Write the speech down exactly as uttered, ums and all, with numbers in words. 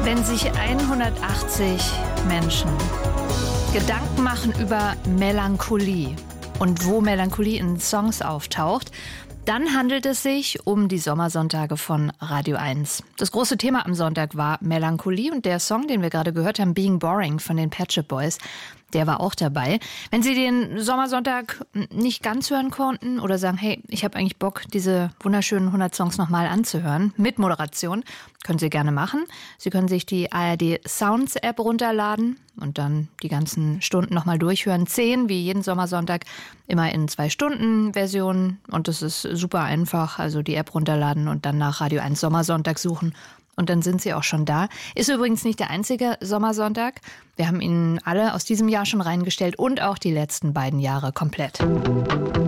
Wenn sich hundertachtzig Menschen Gedanken machen über Melancholie und wo Melancholie in Songs auftaucht, dann handelt es sich um die Sommersonntage von Radio eins. Das große Thema am Sonntag war Melancholie und der Song, den wir gerade gehört haben, Being Boring von den Pet Shop Boys, der war auch dabei. Wenn Sie den Sommersonntag nicht ganz hören konnten oder sagen, hey, ich habe eigentlich Bock, diese wunderschönen hundert Songs nochmal anzuhören, mit Moderation, können Sie gerne machen. Sie können sich die A R D Sounds App runterladen und dann die ganzen Stunden nochmal durchhören. Zehn, wie jeden Sommersonntag, immer in zwei Stunden Versionen. Und das ist super einfach. Also die App runterladen und dann nach Radio eins Sommersonntag suchen. Und dann sind Sie auch schon da. Ist übrigens nicht der einzige Sommersonntag. Wir haben Ihnen alle aus diesem Jahr schon reingestellt und auch die letzten beiden Jahre komplett.